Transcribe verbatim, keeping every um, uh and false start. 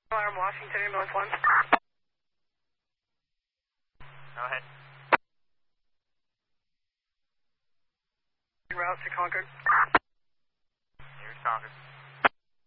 Alarm Washington, ambulance one. Go ahead. Route to Concord. Here's Concord.